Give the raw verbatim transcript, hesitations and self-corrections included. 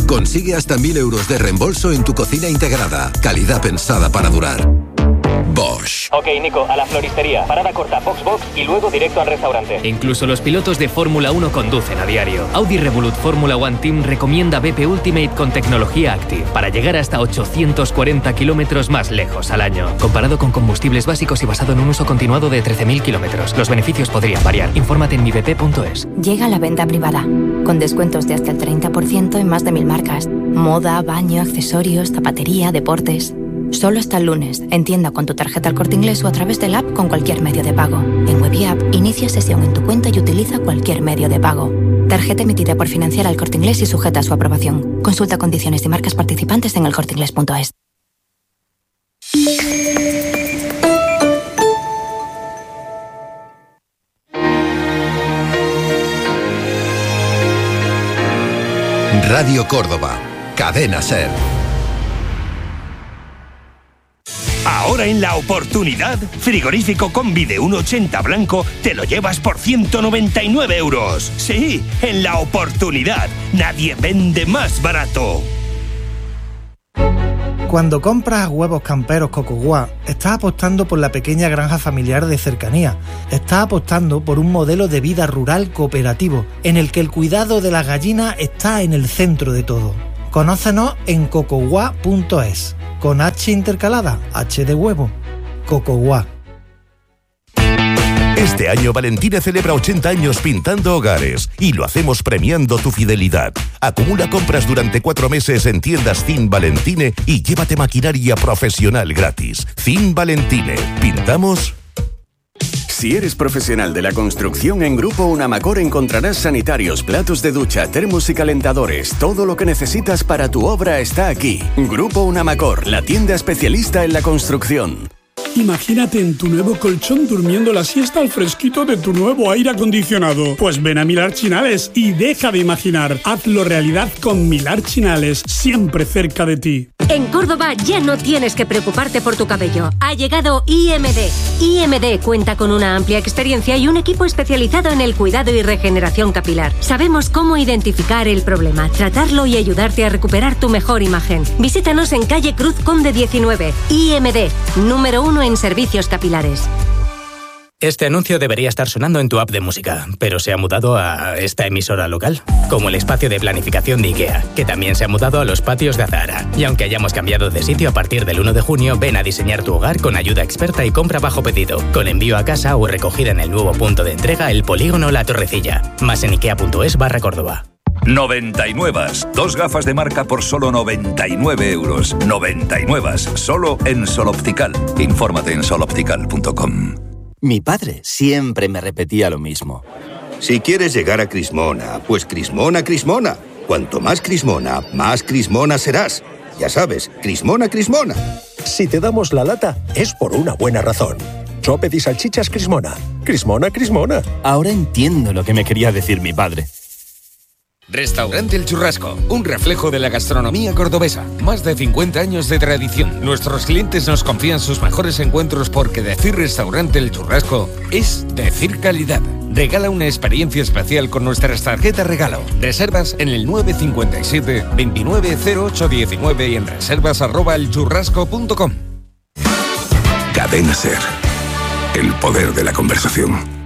Consigue hasta mil euros de reembolso en tu cocina integrada. Calidad pensada para durar. Bosch. Ok, Nico, a la floristería. Parada corta, Foxbox y luego directo al restaurante. Incluso los pilotos de Fórmula uno conducen a diario. Audi Revolut Fórmula One Team recomienda B P Ultimate con tecnología Active para llegar hasta ochocientos cuarenta kilómetros más lejos al año. Comparado con combustibles básicos y basado en un uso continuado de trece mil kilómetros. Los beneficios podrían variar. Infórmate en mi b p punto es. Llega la venta privada, con descuentos de hasta el treinta por ciento en más de mil marcas. Moda, baño, accesorios, zapatería, deportes. Solo hasta el lunes, en tienda con tu tarjeta El Corte Inglés o a través del app con cualquier medio de pago. En Web y App, inicia sesión en tu cuenta y utiliza cualquier medio de pago. Tarjeta emitida por Financiera El Corte Inglés y sujeta a su aprobación. Consulta condiciones y marcas participantes en el corte inglés punto es. Radio Córdoba, Cadena SER. Ahora en La Oportunidad, frigorífico combi de uno ochenta blanco, te lo llevas por ciento noventa y nueve euros. Sí, en La Oportunidad, nadie vende más barato. Cuando compras huevos camperos Cocoguá, estás apostando por la pequeña granja familiar de cercanía. Estás apostando por un modelo de vida rural cooperativo, en el que el cuidado de las gallinas está en el centro de todo. Conócenos en cocoguá punto es, con H intercalada, H de huevo. Cocoguá. Este año Valentine celebra ochenta años pintando hogares y lo hacemos premiando tu fidelidad. Acumula compras durante cuatro meses en tiendas Cin Valentine y llévate maquinaria profesional gratis. Cin Valentine. ¿Pintamos? Si eres profesional de la construcción, en Grupo Unamacor encontrarás sanitarios, platos de ducha, termos y calentadores. Todo lo que necesitas para tu obra está aquí. Grupo Unamacor, la tienda especialista en la construcción. Imagínate en tu nuevo colchón durmiendo la siesta al fresquito de tu nuevo aire acondicionado. Pues ven a Milar Chinales y deja de imaginar. Hazlo realidad con Milar Chinales, siempre cerca de ti. En Córdoba ya no tienes que preocuparte por tu cabello. Ha llegado I M D. I M D cuenta con una amplia experiencia y un equipo especializado en el cuidado y regeneración capilar. Sabemos cómo identificar el problema, tratarlo y ayudarte a recuperar tu mejor imagen. Visítanos en calle Cruz Conde diecinueve. I M D, número uno en servicios capilares. Este anuncio debería estar sonando en tu app de música, pero se ha mudado a esta emisora local, como el espacio de planificación de IKEA, que también se ha mudado a los patios de Azahara. Y aunque hayamos cambiado de sitio a partir del uno de junio, ven a diseñar tu hogar con ayuda experta y compra bajo pedido, con envío a casa o recogida en el nuevo punto de entrega El Polígono La Torrecilla. Más en ikea punto es barra Córdoba. noventa y nueve. Dos gafas de marca por solo noventa y nueve euros. noventa y nueve. Solo en Sol Optical. Infórmate en sol optical punto com. Mi padre siempre me repetía lo mismo. Si quieres llegar a Crismona, pues Crismona, Crismona. Cuanto más Crismona, más Crismona serás. Ya sabes, Crismona, Crismona. Si te damos la lata, es por una buena razón. Chopet y salchichas Crismona. Crismona, Crismona. Ahora entiendo lo que me quería decir mi padre. Restaurante El Churrasco, un reflejo de la gastronomía cordobesa. Más de cincuenta años de tradición. Nuestros clientes nos confían sus mejores encuentros porque decir Restaurante El Churrasco es decir calidad. Regala una experiencia especial con nuestras tarjetas regalo. Reservas en el nueve cinco siete, veintinueve cero ocho diecinueve y en reservas arroba elchurrasco punto com. Cadena SER. El poder de la conversación.